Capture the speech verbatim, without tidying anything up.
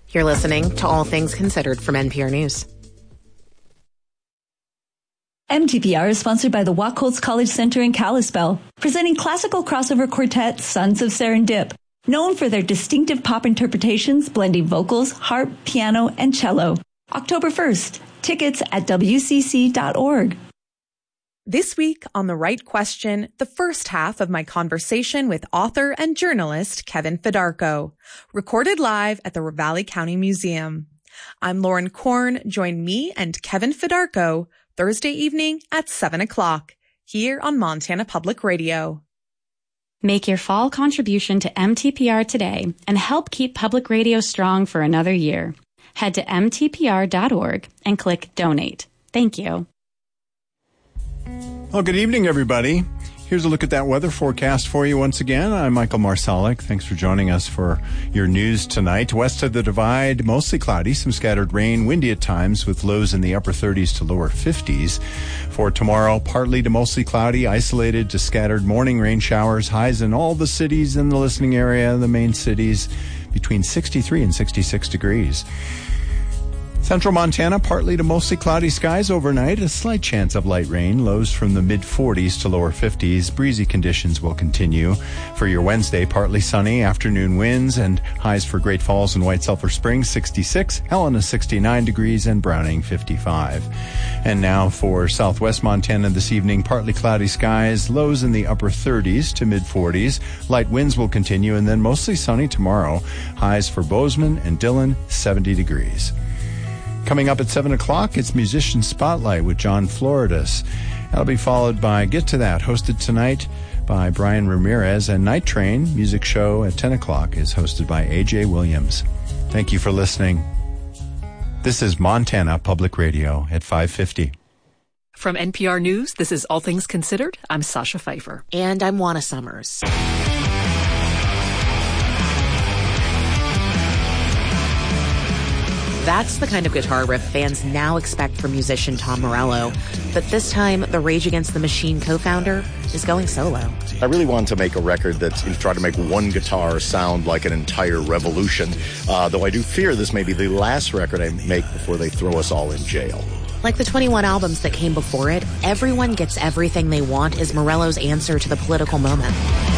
You're listening to All Things Considered from N P R News. M T P R is sponsored by the Wachholz College Center in Kalispell, presenting classical crossover quartet Sons of Serendip, known for their distinctive pop interpretations blending vocals, harp, piano, and cello. October first. Tickets at w c c dot org. This week on The Right Question, the first half of my conversation with author and journalist Kevin Fedarko, recorded live at the Ravalli County Museum. I'm Lauren Korn. Join me and Kevin Fedarko Thursday evening at seven o'clock here on Montana Public Radio. Make your fall contribution to M T P R today and help keep public radio strong for another year. Head to m t p r dot org and click Donate. Thank you. Well, good evening, everybody. Here's a look at that weather forecast for you once again. I'm Michael Marsalic. Thanks for joining us for your news tonight. West of the Divide, mostly cloudy, some scattered rain, windy at times with lows in the upper thirties to lower fifties. For tomorrow, partly to mostly cloudy, isolated to scattered morning rain showers, highs in all the cities in the listening area, the main cities, between sixty-three and sixty-six degrees. Central Montana, partly to mostly cloudy skies overnight. A slight chance of light rain. Lows from the mid-forties to lower fifties. Breezy conditions will continue. For your Wednesday, partly sunny. Afternoon winds and highs for Great Falls and White Sulphur Springs, sixty-six. Helena, sixty-nine degrees. And Browning, fifty-five. And now for southwest Montana this evening, partly cloudy skies. Lows in the upper thirties to mid-forties. Light winds will continue. And then mostly sunny tomorrow. Highs for Bozeman and Dillon, seventy degrees. Coming up at seven o'clock, it's Musician Spotlight with John Floridis. That'll be followed by Get to That, hosted tonight by Brian Ramirez. And Night Train, music show at ten o'clock, is hosted by A J Williams. Thank you for listening. This is Montana Public Radio at five fifty. From N P R News, this is All Things Considered. I'm Sasha Pfeiffer. And I'm Juana Summers. That's the kind of guitar riff fans now expect from musician Tom Morello. But this time, the Rage Against the Machine co-founder is going solo. I really wanted to make a record that's try to make one guitar sound like an entire revolution, uh, though I do fear this may be the last record I make before they throw us all in jail. Like the twenty-one albums that came before it, Everyone Gets Everything They Want is Morello's answer to the political moment.